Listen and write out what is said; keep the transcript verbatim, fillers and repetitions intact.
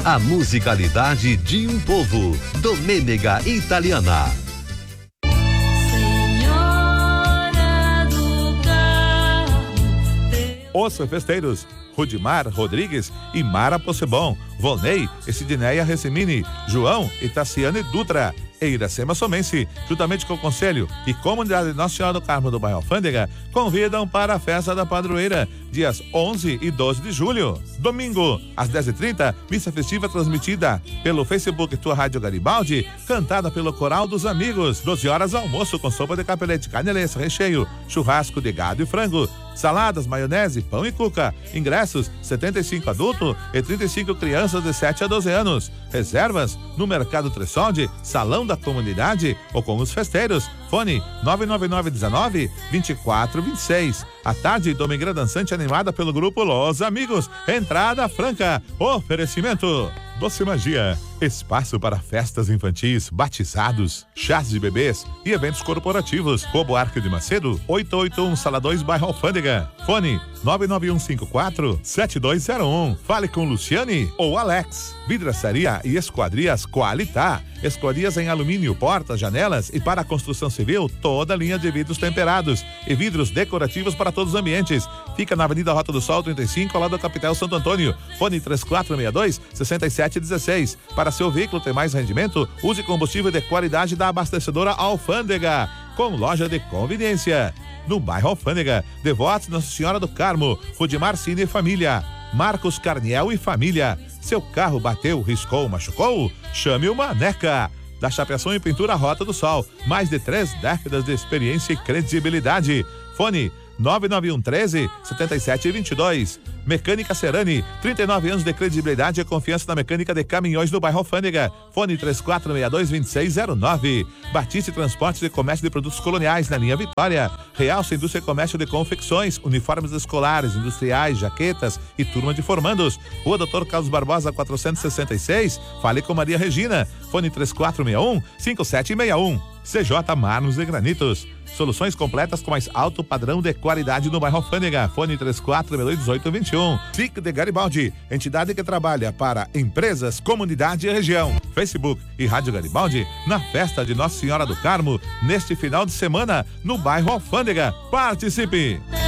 A musicalidade de um povo. Domênega Italiana. Os festeiros, Rudimar Rodrigues e Mara Possebon, Volney e Sidneia Recimini, João e Tassiane Dutra, e Iracema Somense, juntamente com o Conselho e Comunidade Nossa Senhora do Carmo do bairro Alfândega, convidam para a festa da padroeira, dias onze e doze de julho. Domingo, às dez e trinta, missa festiva transmitida pelo Facebook Tua Rádio Garibaldi, cantada pelo Coral dos Amigos. doze horas, almoço com sopa de capelete, canelês, recheio, churrasco de gado e frango, saladas, maionese, pão e cuca. Ingressos, setenta e cinco adultos e trinta e cinco crianças de sete a doze anos. Reservas no Mercado Tressolde, Salão da Comunidade ou com os festeiros. Fone nove nove nove um nove, dois quatro dois seis. À tarde, domingueira dançante animada pelo grupo Los Amigos. Entrada franca. Oferecimento Doce Magia, espaço para festas infantis, batizados, chás de bebês e eventos corporativos. Cobo Arco de Macedo, oito oito um, Sala dois, bairro Alfândega. Fone nove nove um cinco quatro, sete dois zero um. Fale com Luciane ou Alex. Vidraçaria e Esquadrias Qualitá. Esquadrias em alumínio, portas, janelas e para a construção civil, toda a linha de vidros temperados e vidros decorativos para todos os ambientes. Fica na Avenida Rota do Sol trinta e cinco, ao lado da Capital Santo Antônio. Fone três quatro seis dois, seis sete um seis. Para seu veículo ter mais rendimento, use combustível de qualidade da abastecedora Alfândega, com loja de conveniência. No bairro Alfândega, Devotos Nossa Senhora do Carmo, Rudimar Cine e Família, Marcos Carniel e Família. Seu carro bateu, riscou, machucou? Chame o Maneca. Da Chapeação e Pintura Rota do Sol, mais de três décadas de experiência e credibilidade. Fone nove nove um treze, setenta e sete vinte e dois. Mecânica Serani, trinta e nove anos de credibilidade e confiança na mecânica de caminhões do bairro Alfândega. Fone três quatro seis dois, dois seis zero nove. Batiste Transportes e Comércio de Produtos Coloniais na linha Vitória. Realça Indústria e Comércio de Confecções, uniformes escolares, industriais, jaquetas e turma de formandos. Rua Doutor Carlos Barbosa, quatrocentos e sessenta e seis. Fale com Maria Regina. Fone três quatro seis um, cinco sete seis um. C J Marmos e Granitos. Soluções completas com mais alto padrão de qualidade no bairro Alfândega. Fone três quatro seis dois, um oito dois um. S I C de Garibaldi, entidade que trabalha para empresas, comunidade e região. Facebook e Rádio Garibaldi na festa de Nossa Senhora do Carmo neste final de semana no bairro Alfândega. Participe!